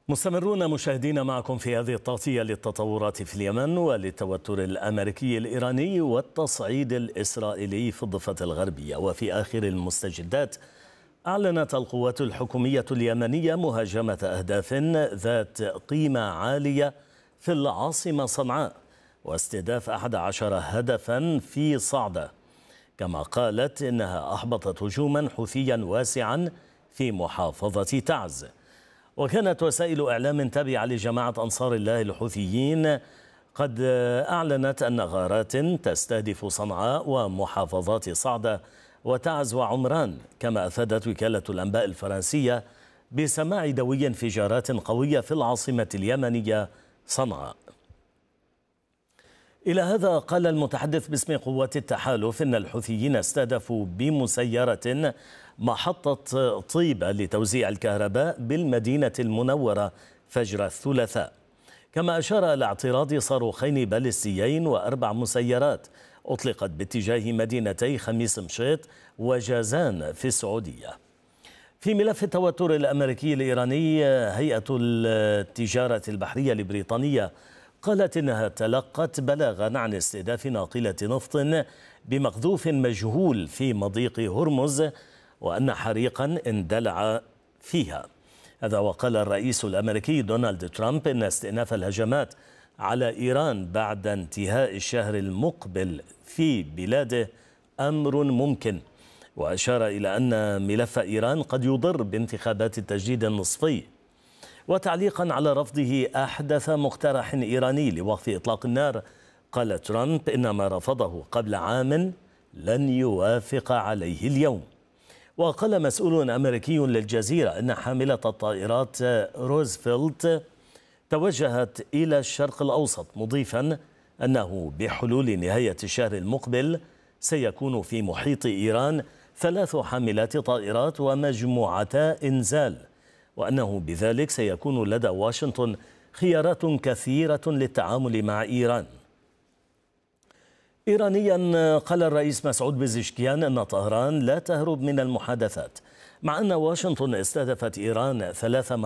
مستمرون مشاهدين معكم في هذه التغطية للتطورات في اليمن وللتوتر الأمريكي الإيراني والتصعيد الإسرائيلي في الضفة الغربية. وفي آخر المستجدات أعلنت القوات الحكومية اليمنية مهاجمة أهداف ذات قيمة عالية في العاصمة صنعاء واستهداف 11 هدفا في صعدة، كما قالت إنها أحبطت هجوما حوثيا واسعا في محافظة تعز. وكانت وسائل إعلام تابعة لجماعة أنصار الله الحوثيين قد أعلنت أن غارات تستهدف صنعاء ومحافظات صعدة وتعز وعمران، كما أفادت وكالة الأنباء الفرنسية بسماع دوي انفجارات قوية في العاصمة اليمنية صنعاء. إلى هذا قال المتحدث باسم قوات التحالف إن الحوثيين استهدفوا بمسيرة محطة طيبة لتوزيع الكهرباء بالمدينة المنورة فجر الثلاثاء، كما أشار إلى اعتراض صاروخين باليستيين و4 مسيرات أطلقت باتجاه مدينتي خميس مشيط وجازان في السعودية. في ملف التوتر الأمريكي الإيراني، هيئة التجارة البحرية البريطانية قالت إنها تلقت بلاغا عن استهداف ناقلة نفط بمقذوف مجهول في مضيق هرمز وأن حريقا اندلع فيها. هذا وقال الرئيس الأمريكي دونالد ترامب إن استئناف الهجمات على إيران بعد انتهاء الشهر المقبل في بلاده أمر ممكن، وأشار إلى أن ملف إيران قد يضر بانتخابات التجديد النصفي. وتعليقا على رفضه أحدث مقترح إيراني لوقف إطلاق النار، قال ترامب إن ما رفضه قبل عام لن يوافق عليه اليوم. وقال مسؤول أمريكي للجزيرة أن حاملة الطائرات روزفلت توجهت إلى الشرق الأوسط، مضيفا أنه بحلول نهاية الشهر المقبل سيكون في محيط إيران 3 حاملات طائرات ومجموعتا إنزال، وأنه بذلك سيكون لدى واشنطن خيارات كثيرة للتعامل مع إيران. إيرانيا، قال الرئيس مسعود بزشكيان أن طهران لا تهرب من المحادثات، مع أن واشنطن استهدفت إيران 3